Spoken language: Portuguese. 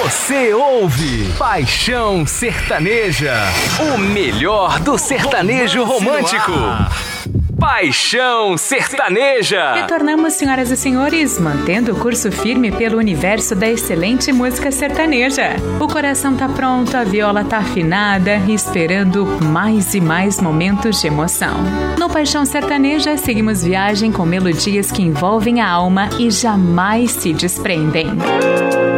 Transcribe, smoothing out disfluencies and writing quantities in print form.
Você ouve Paixão Sertaneja, o melhor do sertanejo romântico. Paixão Sertaneja. Retornamos, senhoras e senhores, mantendo o curso firme pelo universo da excelente música sertaneja. O coração tá pronto, a viola tá afinada, esperando mais e mais momentos de emoção. No Paixão Sertaneja, seguimos viagem com melodias que envolvem a alma e jamais se desprendem.